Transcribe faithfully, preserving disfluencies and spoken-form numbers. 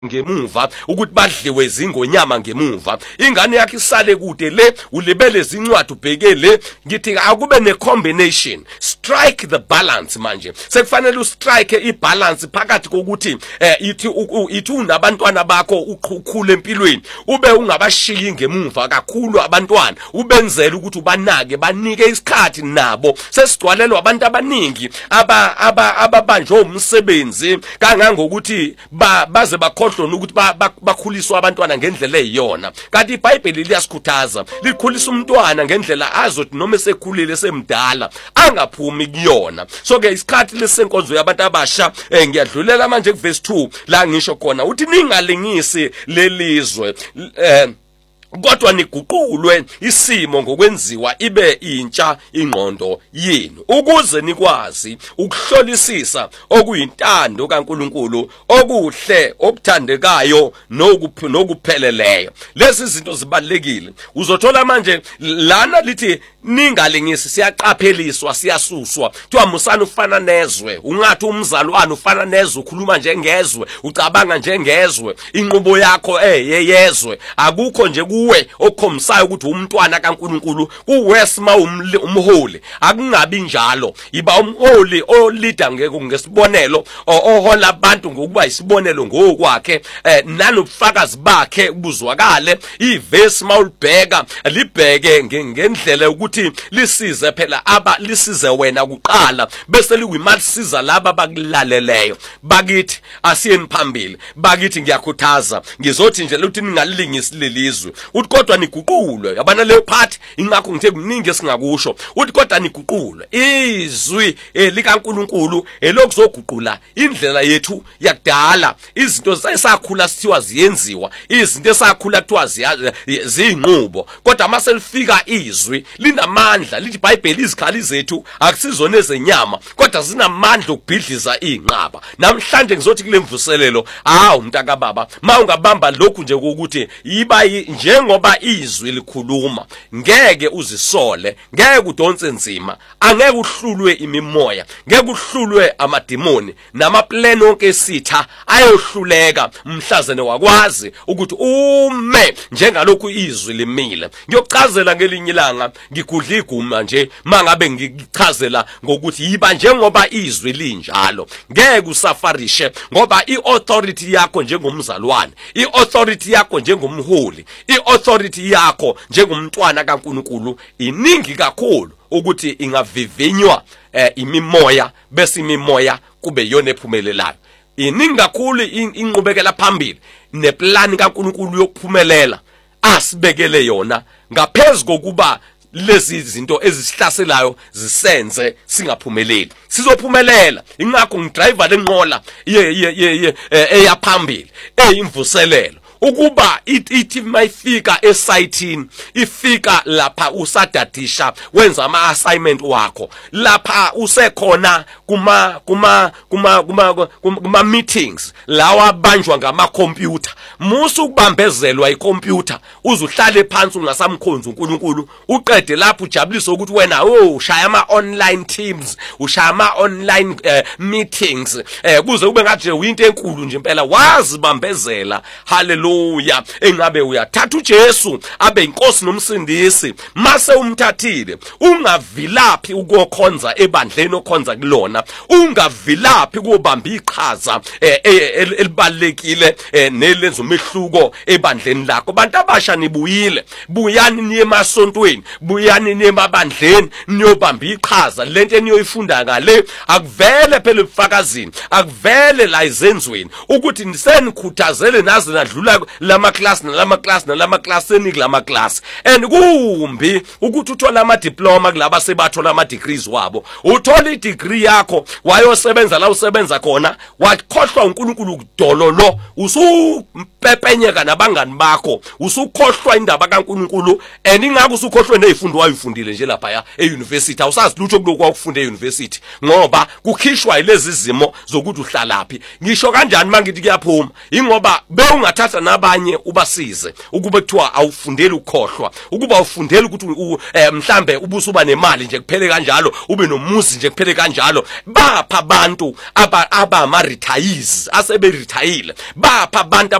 ngemuva ukuthi badliwe zingonyama ngemuva ingane yakhe isale kude le ulibele izincwadi ubhekele ngithi akube ne combination strike the balance manje sekufanele ustrike ibalance phakathi kokuthi eh ithi ithi unabantwana bakho uqhukhule empilweni ube ungabashiyi ngemuva kakhulu abantwana ubenzele ukuthi ubanake banike isikhathi nabo sesigcwalelwa abantu abaningi aba ababanjwe umsebenzi kangangokuthi baze bakho ukuthi bakhuliswa abantwana ngendlela eyiyona kanti iBhayibheli liyasikhuthaza likhulisa umntwana ngendlela azothi noma esekhulile semdala angaphumi kuyona so ke isikhathi lesenkonzo yabantu abasha ngiyadlulela manje kuverse two la ngisho khona uthi ningalingisi lelizwe eh kodwa niguqulwe isimo ngokwenziwa ibe intsha ingqondo yenu ukuze nikwazi ukuhlolisisa okuyintando kaNkuluNkulu okuhle okuthandekayo nokupheleleyo lezi zinto zibalekile uzothola manje lana lithi ningalingisi siyaqapheliswa siyasuswa kuthiwa musana ufana nezwe ungathi umzalwane ufana nezwe ukhuluma njengezwe ucabanga njengezwe inqubo yakho eyeyezwe akukho nje uwe okhomsayo ukuthi umntwana kaNkuluNkulu kuwesima umholi akungabi njalo iba umholi olida ngesibonelo ohola abantu ngokuba isibonelo ngokwakhe nanobufakazi bakhe ubuzwakale iverse mawulibheka libheke ngendlela ukuthi lisize phela aba lisize wena kuqala bese liwimasiza laba bakulaleleyo bakithi asiyeni phambili bakithi ngiyakhuthaza ngizothi nje ukuthi ningalilingisi lelizwe kodwa niguqulwe yabana leyo part ingakho ngithe kuningi esingakusho uthi kodwa niguqulwe izwi likaNkuluNkulu elokuzoguqula indlela yethu yakudala izinto esakhula sithiwa ziyenziwa izinto esakhula kuthiwa ziyinqubo kodwa mase lifika izwi linamandla lithi iBhayibheli izikhali zethu akusizona ezenyama kodwa zinamandla okubhidliza inqaba namhlanje ngizothi kule mvuselelo hawu mntaka baba mawungabamba lokhu nje ukuthi yiba njengoba ngoba izwi likhuluma ngeke uzisole ngeke udonse nzima angeke uhlulwe imimoya ngeke uhlulwe amadimoni namaplan onke esitha ayohluleka mhlazene wakwazi ukuthi ume njengalokhu izwi limile ngiyocazela ngelinye ilanga ngigudla iguma nje mangabe ngichazela ngokuthi yiba njengoba izwi linjalo ngeke usafarishe ngoba iauthority yakho njengomzalwane iauthority yakho njengomholi iauthority yakho njengomntwana kaNkuluNkulu iningi kakhulu ukuthi ingavivinywa eh, imimoya bese imimoya kube yona ephumelelayo iningi kakhulu inqubekela phambili neplan kaNkuluNkulu yokuphumelela asibekele yona ngaphezulu kokuba lezi zinto ezisihlaselayo zisenze singaphumeleli sizophumelela ingakho ngidriver lenqola ye ye eyaphambili eyimvuselelo ukuba ithi mayifika esayithini ifika lapha usadadisha wenza ama assignment wakho lapha usekhona kuma kuma kuma kuma kuma meetings lawa abanjwa ngama computer musu kubambezelwa icomputer uzuhlale phansi ungasamkhonza uNkulunkulu uqede lapho ujabulisa ukuthi wena oh ushaya ama online teams ushaya ama online uh, meetings eh kuze kube ngathi uyinto enkulu nje impela wazibambezela hallelujah Hallelujah engabe uyathatha uJesu abe inkosi nomsindisi mase umthathile ungavilaphi ukukhonza ebandleni okhonza kulona ungavilaphi kubamba iqhaza elibalekile nelenza umehluko ebandleni lakho bantu abasha nibuyile buyani niye emasontweni buyani niye emabandleni niyobamba iqhaza lento eniyoyifunda ngale akuvele phela ubufakazini akuvele la izenzweni ukuthi nisenikhuthazele nazi nadlula lama class nalama class nalama class enik lama class and kumbi ukuthi uthola ama diploma kulaba sebathola ama degrees wabo uthola idegree yakho wayosebenza la usebenza khona wakhohlwa uNkulunkulu kudololo usumpepenyeka nabangani bakho usukhohlwa indaba kaNkulunkulu and ingakho usukhohlwe nezifundo wayifundile nje lapha ya euniversity awusazi lutho kuloko wakufunda euniversity ngoba kukhishwa ilezi zimo zokuthi uhlalaphi ngisho kanjani mangithi kuyaphuma ingoba bewungathatha nabanye ubasize ukube kuthiwa awufundeli ukukhohlwa, ukuba awufundeli ukuthi mhlambe ubusuba nemali nje kuphele kanjalo, ube nomuzi nje kuphele kanjalo. Bapha abantu aba aba ama retirees asebe retire, bapha abantu